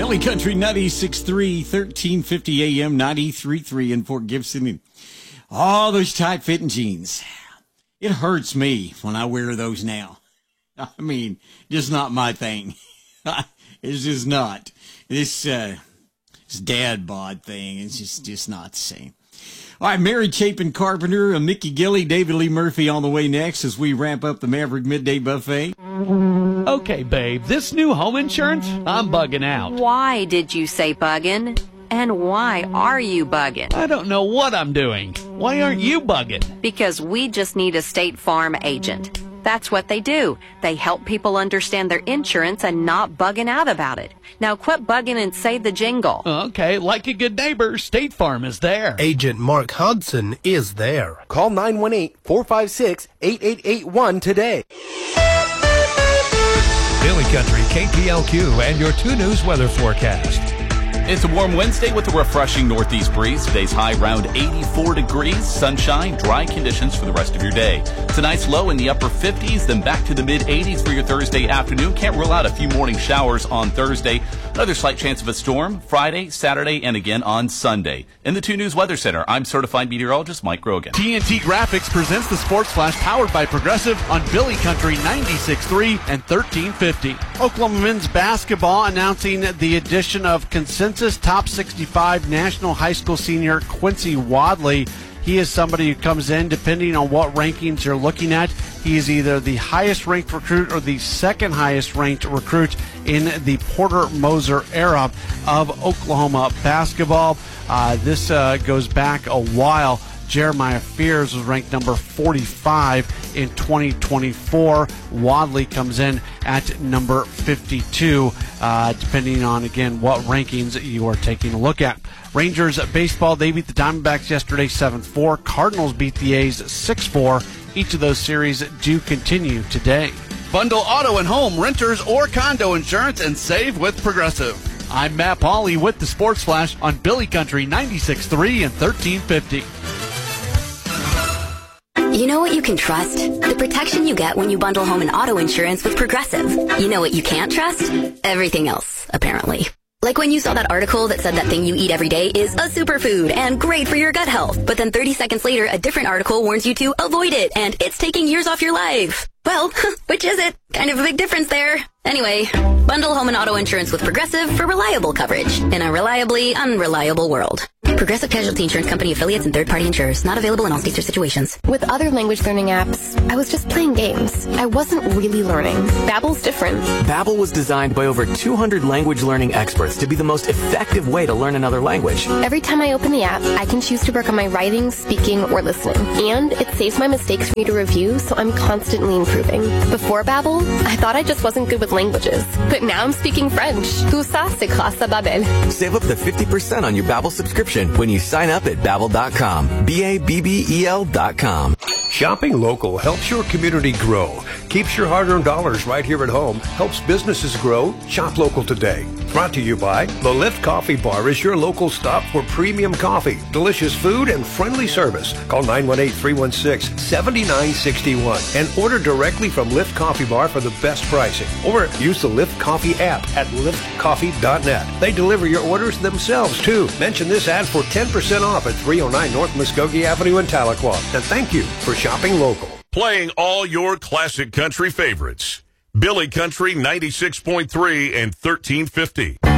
Billy Country 96.3, 1350 AM, 93.3 in Fort Gibson. And all those tight-fitting jeans. It hurts me when I wear those now. I mean, just not my thing. It's just not. This dad bod thing is just not the same. All right, Mary Chapin Carpenter, Mickey Gilley, David Lee Murphy on the way next as we wrap up the Maverick Midday Buffet. Okay, babe, this new home insurance, I'm bugging out. Why did you say bugging? And why are you bugging? I don't know what I'm doing. Why aren't you bugging? Because we just need a State Farm agent. That's what they do. They help people understand their insurance and not bugging out about it. Now quit bugging and say the jingle. Okay, like a good neighbor, State Farm is there. Agent Mark Hudson is there. Call 918-456-8881 today. Billy Country, KPLQ, and your 2 News weather forecast. It's a warm Wednesday with a refreshing northeast breeze. Today's high around 84 degrees. Sunshine, dry conditions for the rest of your day. Tonight's low in the upper 50s, then back to the mid-80s for your Thursday afternoon. Can't rule out a few morning showers on Thursday. Another slight chance of a storm Friday, Saturday, and again on Sunday. In the 2 News Weather Center, I'm certified meteorologist Mike Grogan. TNT Graphics presents the Sports Flash powered by Progressive on Billy Country 96.3 and 1350. Oklahoma men's basketball announcing the addition of consensus top 65 national high school senior Quincy Wadley. He is somebody who comes in, depending on what rankings you're looking at, he is either the highest ranked recruit or the second highest ranked recruit in the Porter Moser era of Oklahoma basketball. This goes back a while. Jeremiah Fears was ranked number 45 in 2024. Wadley comes in at number 52, depending on, again, what rankings you are taking a look at. Rangers baseball, they beat the Diamondbacks yesterday 7-4. Cardinals beat the A's 6-4. Each of those series do continue today. Bundle auto and home, renters, or condo insurance and save with Progressive. I'm Matt Pauley with the Sports Flash on Billy Country 96.3 and 1350. You know what you can trust? The protection you get when you bundle home and auto insurance with Progressive. You know what you can't trust? Everything else, apparently. Like when you saw that article that said that thing you eat every day is a superfood and great for your gut health. But then 30 seconds later, a different article warns you to avoid it and it's taking years off your life. Well, which is it? Kind of a big difference there. Anyway, bundle home and auto insurance with Progressive for reliable coverage in a reliably unreliable world. Progressive Casualty Insurance Company affiliates and third-party insurers. Not available in all states or situations. With other language learning apps, I was just playing games. I wasn't really learning. Babbel's different. Babbel was designed by over 200 language learning experts to be the most effective way to learn another language. Every time I open the app, I can choose to work on my writing, speaking, or listening. And it saves my mistakes for me to review, so I'm constantly improving. Before Babbel, I thought I just wasn't good with languages. But now I'm speaking French. Tout ça, c'est grâce à Babbel. Save up to 50% on your Babbel subscription when you sign up at Babbel.com. Babbel.com. Shopping local helps your community grow. Keeps your hard-earned dollars right here at home. Helps businesses grow. Shop local today. Brought to you by The Lift Coffee Bar is your local stop for premium coffee, delicious food, and friendly service. Call 918-316-7961 and order directly from Lift Coffee Bar for the best pricing. Or use the Lift Coffee app at liftcoffee.net. They deliver your orders themselves, too. Mention this ad for 10% off at 309 North Muskogee Avenue in Tahlequah. And thank you for shopping local. Playing all your classic country favorites. Billy Country 96.3 and 1350.